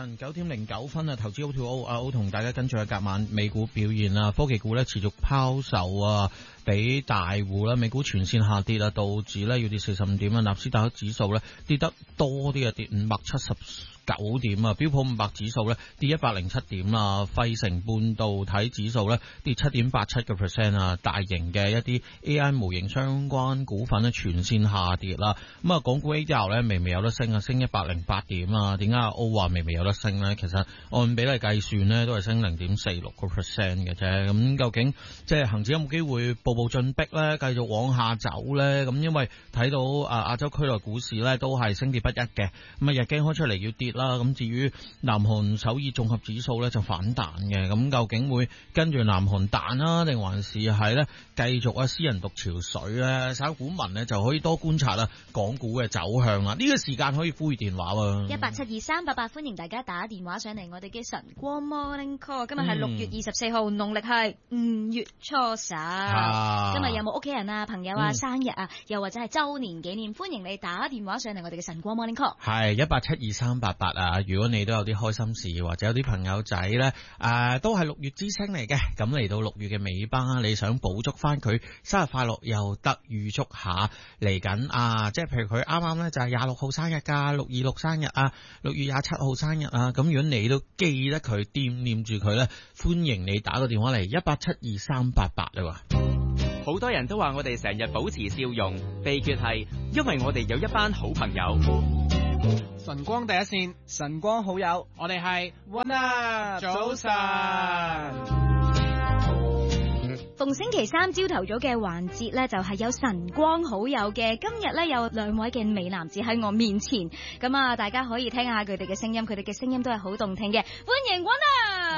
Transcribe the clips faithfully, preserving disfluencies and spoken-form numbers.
晨九點零九分啊，投資 O to O 啊 O 同大家跟住嘅隔晚美股表現啊，科技股咧持續拋售啊，俾大戶啦，美股全線下跌啊，道指咧要跌四十五點啊，納斯達克指數咧跌得多啲啊，跌五百七十九點啊，標普五百指數咧跌一百零七點啊，費城半導體指數咧跌七點八七個 percent 啊，大型嘅一啲 A I 模型相關股份咧全線下跌啦。咁啊，港股 A D R 咧微微有得升啊，升一百零八點啊。點解阿歐話微微有得升咧？其實按比例計算咧都係升零點四六個 percent 嘅啫。咁究竟即係恒指有冇機會步步進逼咧，繼續往下走咧？咁因為睇到啊亞洲區內股市咧都係升跌不一嘅。咁啊日經開出嚟要跌啦。咁至於南韓首爾綜合指數咧就反彈嘅。咁究竟會跟住南韓彈啦，定還是係咧繼續啊私人獨潮水咧？稍股民咧就可以多觀察啦港股嘅走向啦。呢個時間可以呼籲電話喎， 一八七二三八八，歡迎大家打電話上嚟我哋嘅晨光 Morning Call。今日係六月二十四號，農曆係五月初十。 啊、 今日有冇屋企人啊、朋友啊、嗯、生日啊，又或者係周年紀念？歡迎你打電話上嚟我哋嘅晨光 Morning Call。 係一八七二三八八啊！如果你都有啲開心事，或者有啲朋友仔咧，誒、呃、都係六月之星嚟嘅，咁嚟到六月嘅尾巴，你想補足翻佢生日快樂，又得預祝下嚟緊啊！即係譬如佢啱啱咧就係廿六號生日噶，六二六生日啊，六月廿七號生日啊，咁如果你都記得佢，惦念住佢咧，歡迎你打個電話嚟一八七二三八八啦。 好多人都話我哋成日保持笑容，秘訣係因為我哋有一班好朋友。 晨光第一線，晨光好友，我哋係 One Up 早晨。 逢星期三朝頭早嘅環節咧，就係有晨光好友嘅。今日咧有兩位嘅美男子喺我面前，咁啊，大家可以聽下佢哋嘅聲音，佢哋嘅聲音都係好動聽嘅。歡迎 One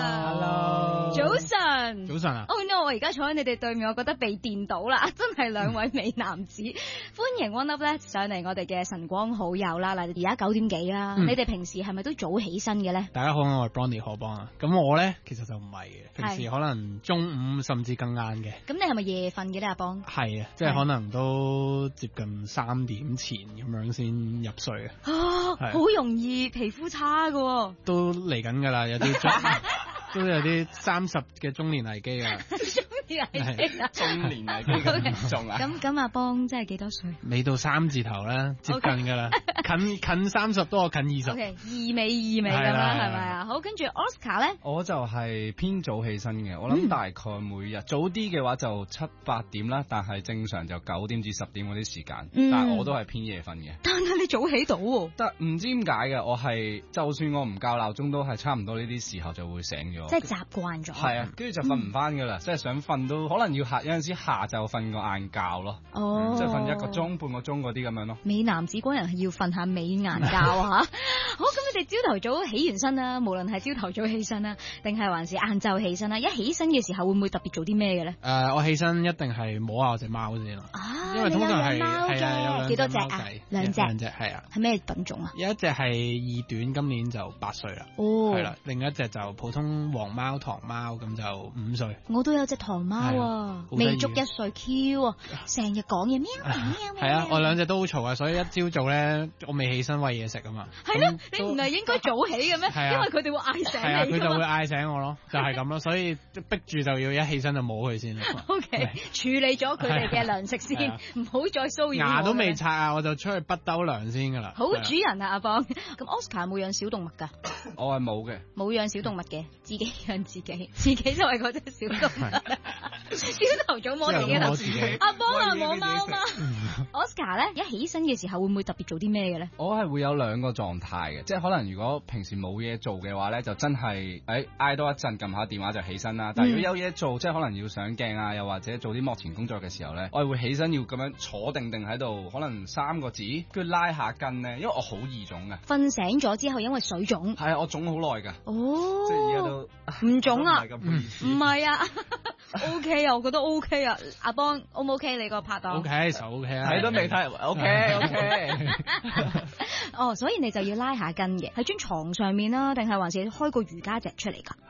Up，Hello， 早晨， 早晨啊。 Oh no，我而家坐喺你哋對面，我覺得被電到啦，真係兩位美男子。歡迎 One Up 咧上嚟我哋嘅晨光好友啦。嗱，而家九點幾啦，嗯、你哋平時係咪都早起身嘅咧？ 大家好，我係 Bronny 何邦啊。咁我咧其實就唔係嘅，平時可能中午甚至更晏嘅。 咁你係咪夜瞓嘅咧，阿邦？ 係啊，即係可能都接近三點前咁樣先入睡啊。 啊，好容易皮膚差㗎喎。 都嚟緊㗎啦，有啲都有啲三十嘅中年危機啊。 中年危機啊！ 中年危機咁嚴重啊！ 咁咁阿邦真係幾多歲？ 未到三字頭啦，接近㗎啦，近近三十多，近二十。 OK，二尾二尾咁啦，係咪啊？好，跟住 Oscar 咧， 我就係偏早起身嘅，我諗大概每日、嗯、早啲嘅話就七八點啦，但係正常就九點至十點嗰啲時間，嗯、但係我都係偏夜瞓嘅。 但係你早起到喎？ 得唔知點解嘅？我係就算我唔校鬧鐘，都係差唔多呢啲時候就會醒咗。 即係習慣咗。係啊，跟住就瞓唔翻噶啦，即係想瞓都可能要下有陣時下晝瞓個晏覺咯。哦，即係瞓一個鐘半個鐘嗰啲咁樣咯。 美男子嗰人係要瞓下美顏覺啊！好，咁你哋朝頭早起完身啦，無論係朝頭早起身啦，定係還是晏晝起身啦，一起身嘅時候會唔會特別做啲咩嘅咧？ 誒，我起身一定係摸下我隻貓先咯。 啊， 因為通常係係啊， 幾多隻啊？兩隻， 兩隻係啊。係咩品種啊？ 有一隻係二短，今年就八歲啦。哦，係啦，另一隻就普通黃貓、唐貓，咁就五歲。 我都有隻唐貓啊，未足一歲 Q 啊，成日講嘢喵喵喵。 係啊，我兩隻都好嘈啊，所以一朝早咧，我未起身餵嘢食啊嘛。 係咯，你唔係應該早起嘅咩？因為佢哋會嗌醒你。係啊， 佢就會嗌醒我咯，就係咁咯，所以逼住就要一起身就摸佢先。 O K，處理咗佢哋嘅糧食先，唔好再騷擾。 牙都未刷啊，我就出去滗兜糧先噶啦。 好主人啊，阿邦。咁 Oscar 有冇養小動物㗎？ 我係冇嘅， 冇養小動物嘅，自己養自己，自己就係嗰隻小動物。朝頭早摸自己頭，阿邦啊摸貓嘛。Oscar 咧，一起身嘅時候會唔會特別做啲咩嘅咧？ 我係會有兩個狀態嘅，即係可能如果平時冇嘢做嘅話咧，就真係誒嗌多一陣撳下電話就起身啦。但係如果有嘢做，即係可能要上鏡啊，又或者做啲幕前工作嘅時候咧，我係會起身要咁樣坐定定喺度，可能三個字，跟住拉下筋咧，因為我好易腫嘅。 瞓醒咗之後，因為水腫。 係啊，我腫好耐㗎。 哦， 即係而家都唔腫啊？ 唔係啊。O K 啊，我覺得 O K 啊，阿邦 O 唔 O K 你個拍檔 ？O K 就 O K 啊， 睇都未睇 O K O K。 哦，所以你就要拉下筋嘅，喺張床上面啦，定係還是開個瑜伽席出嚟㗎？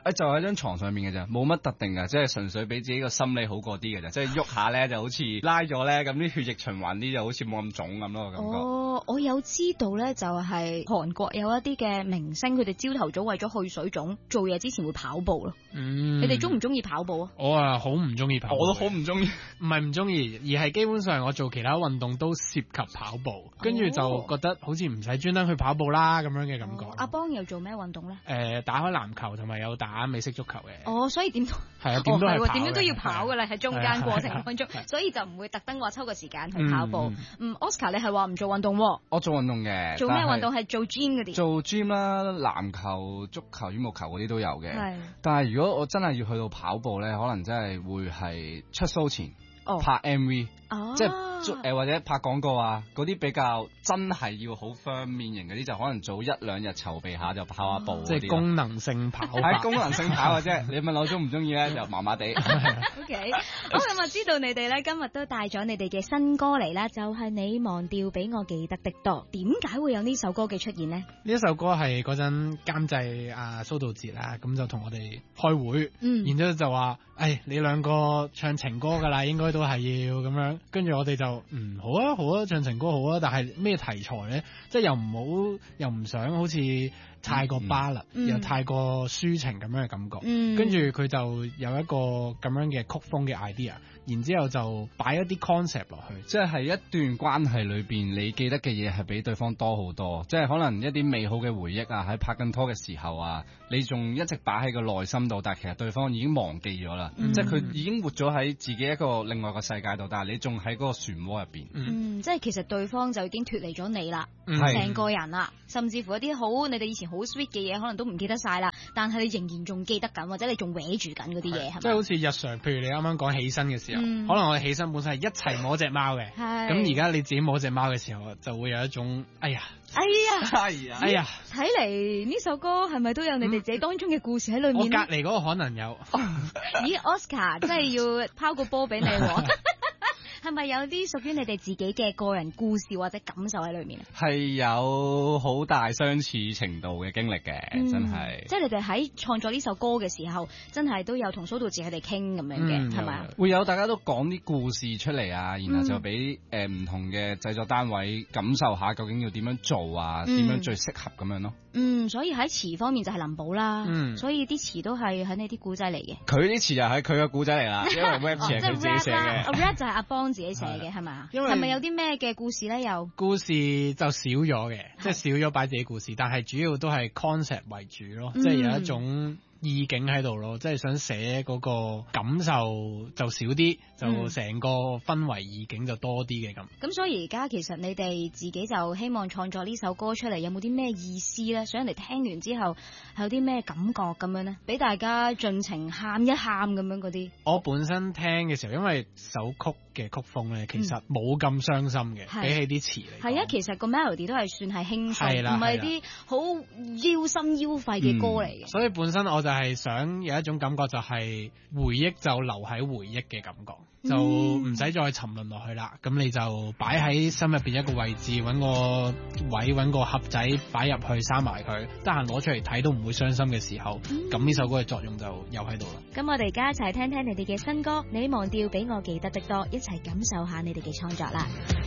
誒就喺張床上面嘅啫，冇乜特定嘅，即係純粹俾自己個心理好過啲嘅啫，即係喐下咧就好似拉咗咧，咁啲血液循環啲就好似冇咁腫咁咯，感覺。 哦，我有知道咧，就係韓國有一啲嘅明星，佢哋朝頭早為咗去水腫，做嘢之前會跑步咯。 嗯， 你哋中唔中意跑步啊？ 我啊好唔中意跑步， 我都好唔中意， 唔係唔中意，而係基本上我做其他運動都涉及跑步，跟住就覺得好似唔使專登去跑步啦咁樣嘅感覺。 哦、阿邦又做咩運動咧？ 誒、呃，打開籃球同埋有打美式足球嘅。 哦，所以點都係啊，點都係跑嘅， 點樣都要跑噶啦，喺中間過程當中， 係啊係啊所以就唔會特登話抽個時間去跑步。 嗯， 嗯 Oscar 你係話唔做運動喎？ 我做運動嘅。 做咩運動？係做 gym 嗰啲？ 做 gym 啦，籃球、足球、羽毛球嗰啲都有嘅。 係。 但係如果我真係要去到跑步咧，可能真係會係出 show 前、 哦、 拍 M V， 哦、 即係誒或者拍廣告啊，嗰啲比較真係要好 firm 面型嗰啲，就可能早一兩日籌備下就跑下步。 即係功能性跑法。 係功能性跑嘅啫。你問我中唔中意咧，就麻麻地。 O K， 好咁啊，知道你哋咧今日都帶咗你哋嘅新歌嚟啦，就係、是、你忘掉比我記得的多。點解會有呢首歌嘅出現呢？ 呢一首歌係嗰陣監製阿蘇道哲啦，咁就同我哋開會， 嗯， 然之後就話，誒，你兩個唱情歌噶啦，應該都係要咁樣。跟住我哋就，嗯，好啊，好啊，唱情歌好啊，但係咩題材咧？即係又唔好，又唔想好似太過巴勒， 嗯、 又太過抒情咁樣嘅感覺。 嗯， 跟住佢就有一個咁樣嘅曲風嘅 idea。然之後就擺一啲 concept 落去， 即係一段關係裏邊，你記得嘅嘢係比對方多好多，即係可能一啲美好嘅回憶啊，喺拍緊拖嘅時候啊，你仲一直擺喺個內心度，但係其實對方已經忘記咗啦，嗯、即係佢已經活咗喺自己一個另外一個世界度，但係你仲喺嗰個漩渦入邊。 嗯，嗯即係其實對方就已經脫離咗你啦，成、嗯、個人啦，甚至乎一啲好你哋以前好 sweet 嘅嘢，可能都唔記得晒啦，但係你仍然仲記得緊，或者你仲搲住緊嗰啲嘢，係咪？ 即係好似日常，譬如你啱啱講起身嘅時候，嗯、可能我哋起身本身係一齊摸隻貓嘅，咁而家你自己摸隻貓嘅時候，就會有一種哎呀， 哎呀， 哎呀， 哎呀， 睇嚟呢首歌係咪都有你哋自己當中嘅故事喺裏面？ 我隔離嗰個可能有。 咦，Oscar 真係要拋個波俾你喎。係咪有啲屬於你哋自己嘅個人故事或者感受喺裏面啊？係有好大相似程度嘅經歷嘅，嗯、真係。即係你哋喺創作呢首歌嘅時候，真係都有同蘇道治佢哋傾咁樣嘅，係咪啊？ 會有大家都講啲故事出嚟啊，然後就俾誒唔同嘅製作單位感受下究竟要點樣做啊，點、嗯、樣最適合咁樣咯。 嗯，所以喺詞方面就係林寶啦，嗯、所以啲詞都係喺你啲古仔嚟嘅。 佢啲詞又係佢嘅古仔嚟啦，因為 rap 詞係佢自己寫嘅。 哦、rap 就係阿邦自己寫嘅係咪啊？係咪有啲咩嘅故事咧？有故事就少咗嘅，即係少咗擺自己故事，但係主要都係 concept 為主咯，嗯、即係有一種意境喺度咯，即係想寫嗰個感受就少啲，就成個氛圍意境就多啲嘅咁。咁、 嗯、所以而家其實你哋自己就希望創作呢首歌出嚟，有冇啲咩意思咧？想人哋聽完之後有啲咩感覺咁樣咧？俾大家盡情喊一喊咁樣嗰啲。 我本身聽嘅時候，因為首曲嘅曲風咧，其實冇咁傷心嘅，嗯、比起啲詞嚟。係啊，其實個 melody 都係算係輕鬆，唔係啲好腰心腰肺嘅歌嚟嘅、嗯。 所以本身我就係想有一種感覺，就係回憶就留喺回憶嘅感覺，嗯、就唔使再沉淪落去啦。咁你就擺喺心入邊一個位置，揾個位，揾個盒仔擺入去，閂埋佢，得閒攞出嚟睇都唔會傷心嘅時候，咁呢、嗯、首歌嘅作用就又喺度啦。 咁我哋而家一齊聽聽你哋嘅新歌，你忘掉比我記得的多，一齊感受下你哋嘅創作啦。